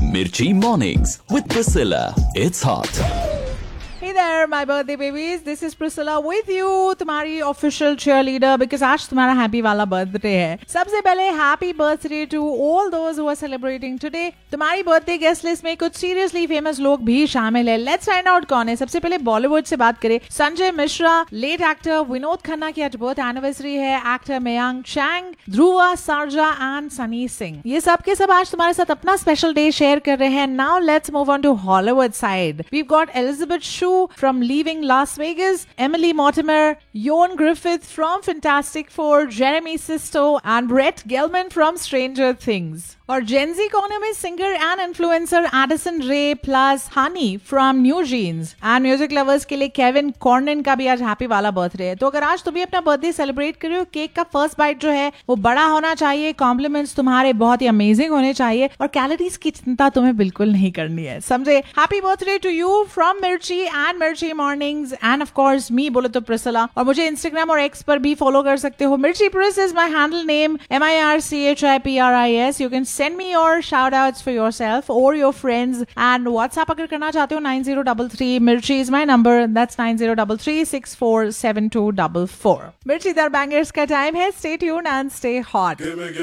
Mirchi Mornings with Priscilla. It's hot. Hey there, my birthday babies. This is Priscilla with you, तुम्हारी official cheerleader, because आज तुम्हारा happy वाला birthday है. सबसे पहले happy birthday to all those who are celebrating today. तुम्हारी birthday guest list में कुछ seriously famous लोग भी शामिल है. Let's find out कौन है. सबसे पहले Bollywood से बात करें. संजय मिश्रा, late actor विनोद खन्ना की आज birth anniversary है. Actor Mayank Chang, Dhruva Sharjah and Sunny Singh. ये सब के सब आज तुम्हारे साथ अपना special day share कर रहे हैं. Now let's move on to Hollywood side. We've got Elizabeth Shue from Leaving Las Vegas, Emily Mortimer, Ioan Gruffudd from Fantastic Four, Jeremy Sisto and Brett Gelman from Stranger Things. और Gen Z corner में singer and influencer Edison रे plus honey from new jeans and music lovers के लिए Kevin कॉर्नन का भी आज happy वाला birthday है. तो अगर आज तुम भी अपना बर्थडे सेलिब्रेट कर रहे हो, केक का फर्स्ट बाइट जो है वो बड़ा होना चाहिए, कॉम्प्लीमेंट्स तुम्हारे बहुत ही अमेजिंग होने चाहिए और कैलोरीज की चिंता तुम्हें बिल्कुल नहीं करनी है, समझे. Happy birthday to you from मिर्ची एंड मिर्ची मॉर्निंग्स एंड ऑफ कोर्स मी बोलो तो प्रिसिला. और मुझे इंस्टाग्राम और एक्स पर भी फॉलो कर सकते हो. मिर्ची प्रिस is my handle name, MIRCHIPRIS. You can send me your shout outs for yourself or your friends and WhatsApp अगर करना चाहते हो 9033. Mirchi is my number. That's 9033647244. Mirchi Dar Bangers का टाइम है. Stay tuned and stay hot.